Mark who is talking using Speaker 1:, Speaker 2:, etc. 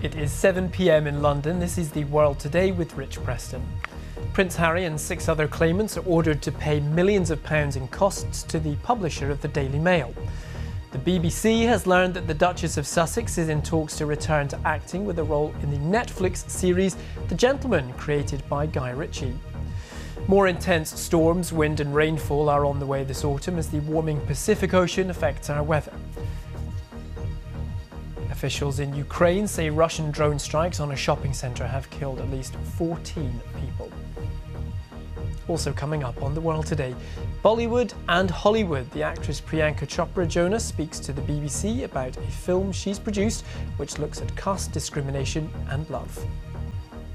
Speaker 1: It is 7 p.m. in London. This is the World Today with Rich Preston. Prince Harry and 6 other claimants are ordered to pay millions of pounds in costs to the publisher of the Daily Mail. The BBC has learned that the Duchess of Sussex is in talks to return to acting with a role in the Netflix series The Gentleman, created by Guy Ritchie. More intense storms, wind and rainfall are on the way this autumn as the warming Pacific Ocean affects our weather. Officials in Ukraine say Russian drone strikes on a shopping centre have killed at least 14 people. Also coming up on The World Today, Bollywood and Hollywood. The actress Priyanka Chopra Jonas speaks to the BBC about a film she's produced which looks at caste discrimination and love.